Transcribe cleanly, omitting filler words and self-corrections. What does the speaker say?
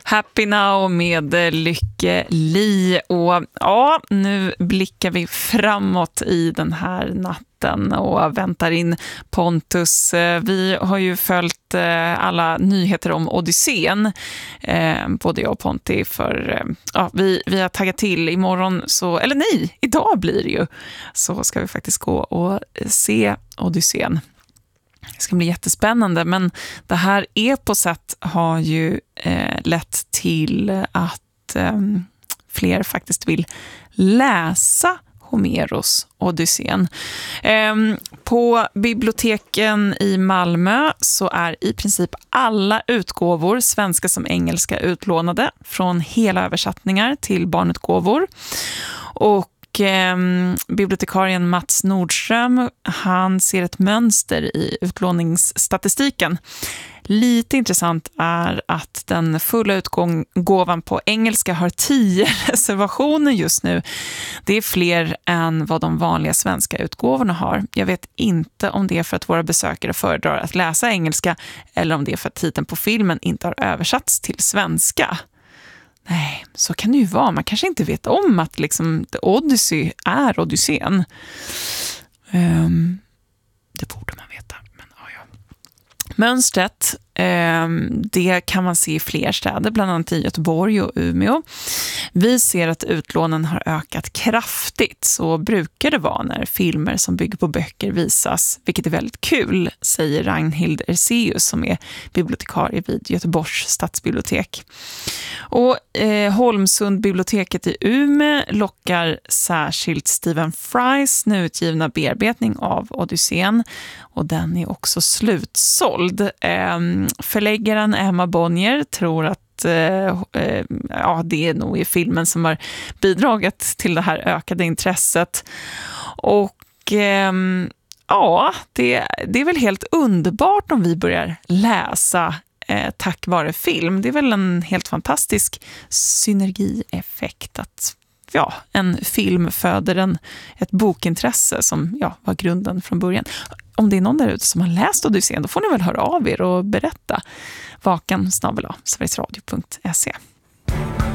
Happy Now med Lykke Li. Och ja, nu blickar vi framåt i den här natten och väntar in Pontus. Vi har ju följt alla nyheter om Odysseen, både jag och Ponti, för vi har taggat till imorgon, eller nej, idag blir det ju, så ska vi faktiskt gå och se Odysseen. Det ska bli jättespännande, men det här eposet har ju lett till att fler faktiskt vill läsa Homeros Odysseen. På biblioteken i Malmö så är i princip alla utgåvor, svenska som engelska, utlånade från hela översättningar till barnutgåvor. Och bibliotekarien Mats Nordström, han ser ett mönster i utlåningsstatistiken. Lite intressant är att den fulla utgåvan på engelska har 10 reservationer just nu. Det är fler än vad de vanliga svenska utgåvorna har. Jag vet inte om det är för att våra besökare föredrar att läsa engelska eller om det är för att titeln på filmen inte har översatts till svenska. Nej, så kan det ju vara. Man kanske inte vet om att liksom The Odyssey är Odysseen. Det borde man veta, men ja. Mönstret, det kan man se i fler städer, bland annat i Göteborg och Umeå. Vi ser att utlånen har ökat kraftigt, så brukar det vara när filmer som bygger på böcker visas, vilket är väldigt kul, säger Ragnhild Erseus som är bibliotekarie vid Göteborgs stadsbibliotek. Och Holmsund-biblioteket i Umeå lockar särskilt Stephen Frys nu utgivna bearbetning av Odysseen, och den är också slutsåld. Förläggaren Emma Bonnier tror att det är nog i filmen som har bidragit till det här ökade intresset. Och det är väl helt underbart om vi börjar läsa tack vare film. Det är väl en helt fantastisk synergieffekt att en film föder ett bokintresse som var grunden från början. Om det är någon där ute som har läst Odysseen, då får ni väl höra av er och berätta. vakan@sverigesradio.se